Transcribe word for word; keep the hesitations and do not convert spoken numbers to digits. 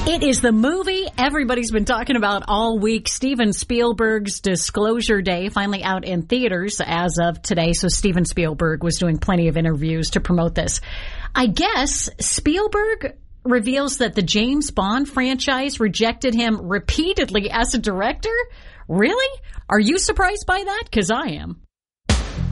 It is the movie everybody's been talking about all week. Steven Spielberg's Disclosure Day, finally out in theaters as of today. So Steven Spielberg was doing plenty of interviews to promote this. I guess Spielberg reveals that the James Bond franchise rejected him repeatedly as a director. Really? Are you surprised by that? Because I am.